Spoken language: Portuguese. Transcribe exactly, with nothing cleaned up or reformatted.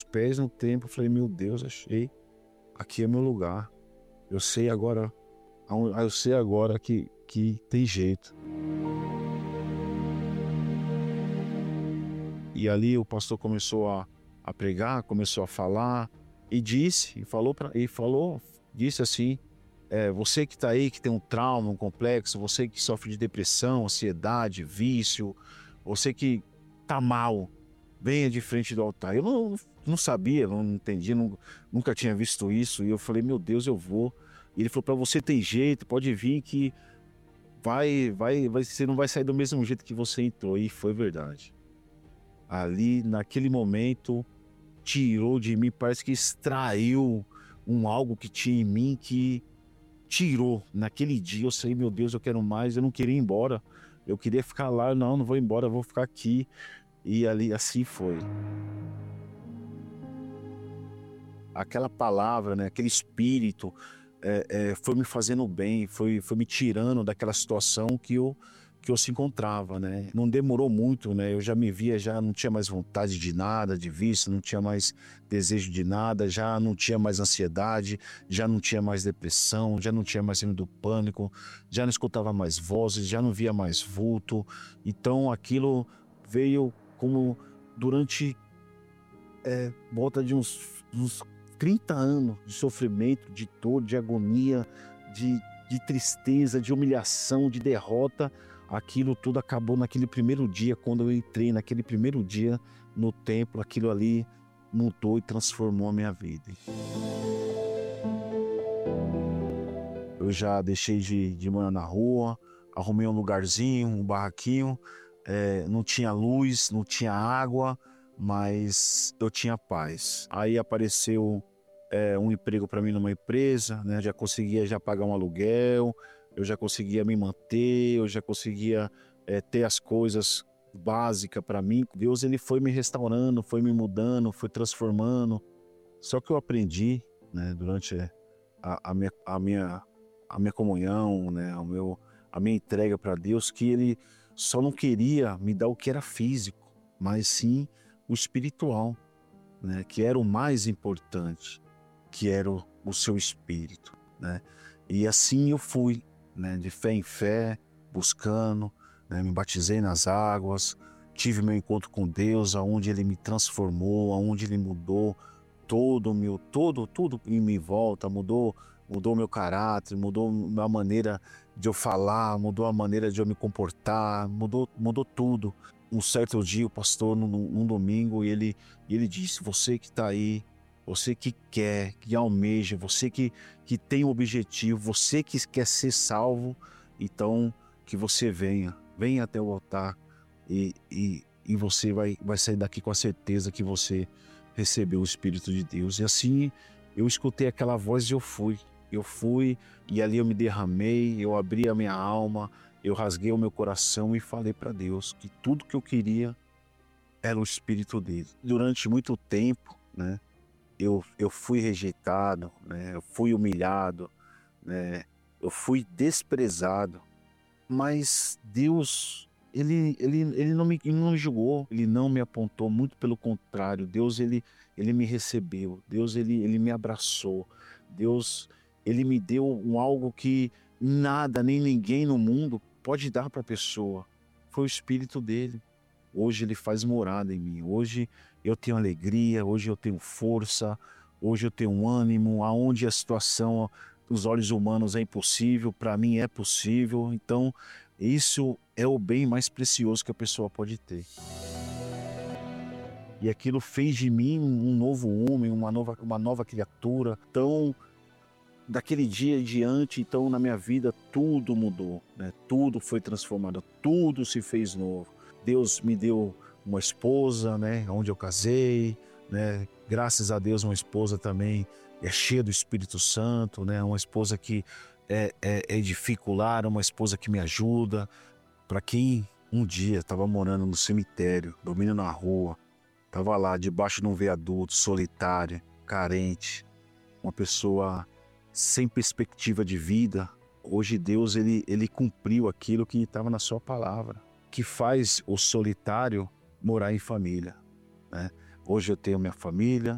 pés no templo, eu falei, meu Deus, achei, aqui é meu lugar. Eu sei agora, eu sei agora que, que tem jeito. E ali o pastor começou a, a pregar, começou a falar e disse, e falou, pra, e falou, disse assim, é, você que está aí, que tem um trauma, um complexo, você que sofre de depressão, ansiedade, vício, você que está mal, venha de frente do altar. Eu não, não sabia, não entendi, não, nunca tinha visto isso. E eu falei, meu Deus, eu vou. E ele falou, para você tem jeito, pode vir que vai, vai, vai, você não vai sair do mesmo jeito que você entrou. E foi verdade. Ali, naquele momento, tirou de mim, parece que extraiu um algo que tinha em mim que tirou. Naquele dia eu saí, meu Deus, eu quero mais, eu não queria ir embora. Eu queria ficar lá, não, não vou embora, eu vou ficar aqui. E ali, assim foi. Aquela palavra, né, aquele espírito é, é, foi me fazendo bem, foi, foi me tirando daquela situação que eu, que eu se encontrava, né? Não demorou muito, né? Eu já me via, já não tinha mais vontade de nada, de vício, não tinha mais desejo de nada, já não tinha mais ansiedade, já não tinha mais depressão, já não tinha mais síndrome do pânico, já não escutava mais vozes, já não via mais vulto. Então aquilo veio como durante é, volta de uns, uns trinta anos de sofrimento, de dor, de agonia, de, de tristeza, de humilhação, de derrota. Aquilo tudo acabou naquele primeiro dia, quando eu entrei naquele primeiro dia no templo. Aquilo ali mudou e transformou a minha vida. Eu já deixei de, de morar na rua, arrumei um lugarzinho, um barraquinho, é, não tinha luz, não tinha água, mas eu tinha paz. Aí apareceu é, um emprego para mim numa empresa, né? Já conseguia já pagar um aluguel, eu já conseguia me manter, eu já conseguia é, ter as coisas básicas para mim. Deus, ele foi me restaurando, foi me mudando, foi transformando. Só que eu aprendi, né, durante a, a, minha, a, minha, a minha comunhão, né, o meu, a minha entrega para Deus, que ele só não queria me dar o que era físico, mas sim o espiritual, né, que era o mais importante, que era o, o seu espírito, né? E assim eu fui, né, de fé em fé, buscando, né, me batizei nas águas, tive meu encontro com Deus, aonde ele me transformou, aonde ele mudou todo o meu, todo, tudo em minha volta, mudou, mudou meu caráter, mudou a maneira de eu falar, mudou a maneira de eu me comportar, mudou, mudou tudo. Um certo dia o pastor, num, num domingo, ele, ele disse, você que está aí, você que quer, que almeja, você que, que tem um objetivo, você que quer ser salvo, então que você venha, venha até o altar e, e, e você vai, vai sair daqui com a certeza que você recebeu o Espírito de Deus. E assim eu escutei aquela voz e eu fui, eu fui e ali eu me derramei, eu abri a minha alma, eu rasguei o meu coração e falei para Deus que tudo que eu queria era o Espírito dele. Durante muito tempo, né, eu, eu fui rejeitado, né, eu fui humilhado, né, eu fui desprezado, mas Deus, ele, ele, ele, não me, ele não me julgou, ele não me apontou, muito pelo contrário. Deus, ele, ele me recebeu, Deus, ele, ele me abraçou, Deus, ele me deu um algo que nada, nem ninguém no mundo pode dar para a pessoa. Foi o Espírito dele. Hoje ele faz morada em mim. Hoje eu tenho alegria, hoje eu tenho força, hoje eu tenho ânimo. Aonde a situação dos olhos humanos é impossível, para mim é possível. Então isso é o bem mais precioso que a pessoa pode ter. E aquilo fez de mim um novo homem, uma nova, uma nova criatura. Então daquele dia em diante, então na minha vida tudo mudou, né? Tudo foi transformado, tudo se fez novo. Deus me deu uma esposa, né, onde eu casei, né? Graças a Deus, uma esposa também é cheia do Espírito Santo, né? Uma esposa que é, é, é edificular, uma esposa que me ajuda. Para quem um dia estava morando no cemitério, dormindo na rua, estava lá debaixo de um viaduto, solitária, carente, uma pessoa sem perspectiva de vida, hoje Deus ele, ele cumpriu aquilo que estava na sua palavra, que faz o solitário morar em família, né? Hoje eu tenho minha família,